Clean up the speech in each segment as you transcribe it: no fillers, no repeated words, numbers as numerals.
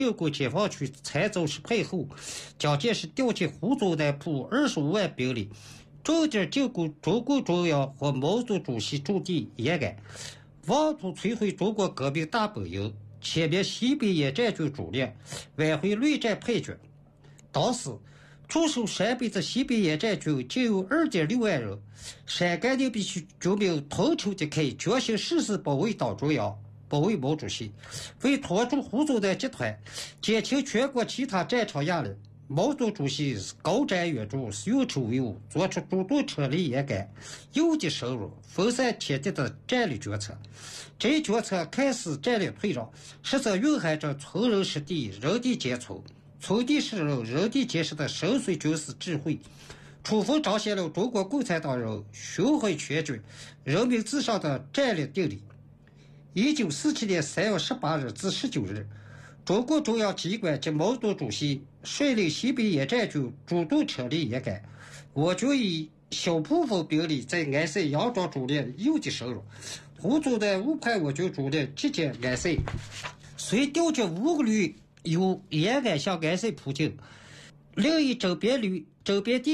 六个解放区财政是配后，蒋介石调集湖州南部25万兵力，重点进攻中共中央和毛泽东主席驻地延安，妄图摧毁中国革命大本营，歼灭西北野战军主力，挽回内战配角。当时驻守陕北的西北野战军仅有2.6万人，陕甘宁边区军民同仇敌忾，决心誓死保卫党中央，保卫毛主席。为拖住湖州南集团，减轻全国其他战场压力，毛泽东主席高瞻远瞩，运筹帷幄，做出主动撤离延安、诱敌深入、分散天地的战略决策。这一决策看似战略退让，实则蕴含着村人实地，人地兼村，村地是人，人地兼实的深邃军事智慧，充分彰显了中国共产党人巡回全军、人民至上的战略定力。1947年3月18日至19日，中共中央机关及毛泽东主席率领西北野战军主动撤离延安，我军以小部分兵力在安塞佯装主力，诱敌深入。湖州南误判我军主力集结安塞，遂调集5个旅由延安向安塞扑进，另一整编第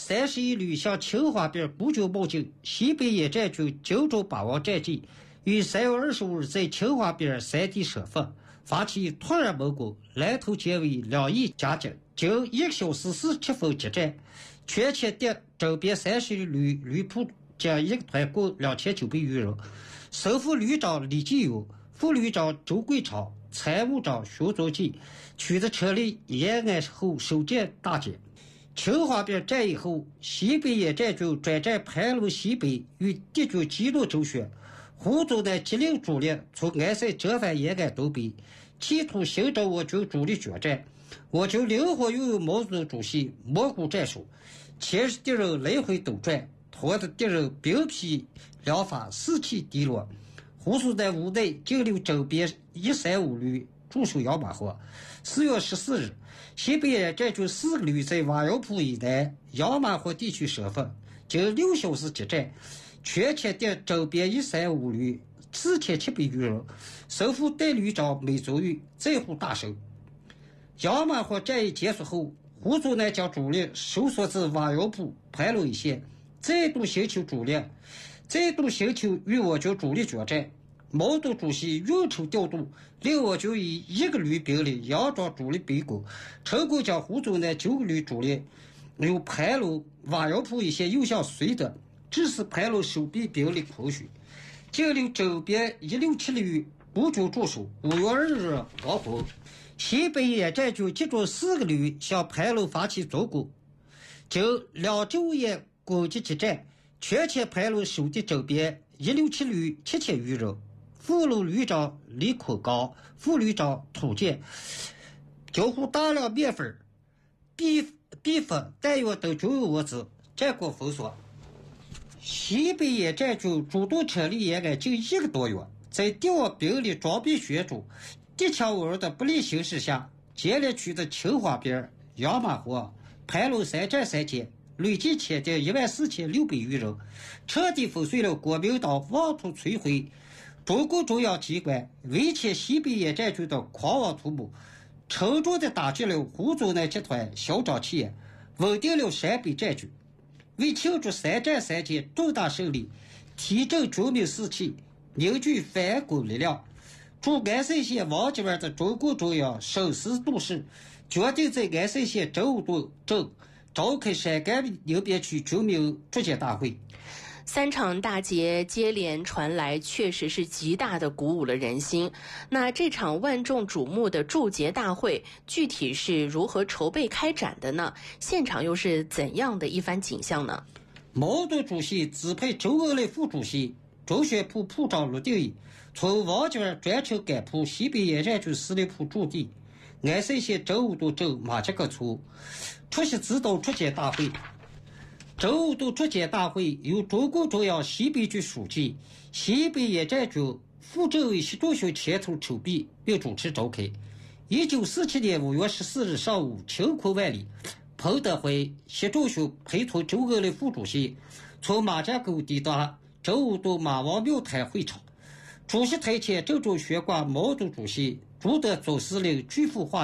31旅向清华边步军冒进。西北野战军精准把握战机，于3月25日在清华边山地设伏，发起突然猛攻，来头结尾2翼夹击，经1小时47分激战，全歼敌整编30旅旅部将一个团共2900余人，首副旅长李继勇、副旅长周桂昌、参谋长徐宗济取得撤离延安后首见大捷。清华边战役后，西北野战军转战盘龙西北，与敌军激怒周旋。湖州南吉令主力从安塞折返延安东北，企图形成我军主力决战。我军灵活运用毛泽东主席模糊战术，牵制敌人来回斗转，拖得敌人兵疲粮乏，士气低落。湖州南屋内竟留整编135旅驻守杨马河。4月14日，西北野战军4个旅在瓦窑铺以南杨马河地区设伏，经6小时激战，全歼敌整编135旅4700余人，首副代旅长梅宗玉在乎大胜。杨马河战役结束后，湖州南将主力收缩至瓦窑铺、盘龙一线，再度寻求与我军主力决战。毛泽东主席运筹调度，令我军以1个旅兵力佯装主力兵攻，成功将湖州南9个旅主力由盘龙、瓦窑铺一线诱向绥德，致使盘龙守备兵力空虚，竟留整编167旅步军驻守。5月2日黄昏，西北野战军集中4个旅向盘龙发起总攻，经2昼夜攻击激战，全歼盘龙守敌整编167旅7000余人。副路旅长李坤刚、副旅长土建交付大量面粉、米粉、弹药等军用物资，战果封锁。西北野战军主动撤离延安近1个多月，在敌我兵力装备悬殊、敌强我弱的不利形势下，接连取得清华边、杨马河、盘龙3战3捷，累计歼敌14600余人，彻底粉碎了国民党妄图摧毁中共中央机关、围歼西北野战军的狂妄图谋，沉重地打击了湖州南集团嚣张气焰，稳定了陕北战局。为庆祝3战3捷重大胜利，提振军民士气，凝聚反共力量，驻安塞县王集湾的中共中央审时度势，决定在安塞县真武墩镇召开陕甘宁边区军民筑捷大会。 3场大捷接连传来，确实是极大的鼓舞了人心。那这场万众瞩目的筑捷大会具体是如何筹备开展的呢？现场又是怎样的一番景象呢？ 毛泽东主席指派周恩来副主席、中宣部部长陆定一从王集湾专程赶赴西北野战军司令部驻地安塞县真武墩镇马家沟村，出席指导筑捷大会。真武墩筑捷大会由中共中央西北局书记、西北野战军副政委习仲勋牵头筹备并主持召开。1947年5月14日上午，晴空万里，彭德怀、习仲勋陪同周恩来副主席从马家沟抵达真武墩马王庙滩会场。主席台前郑重悬挂毛泽东主席、 朱德总司令拒赴华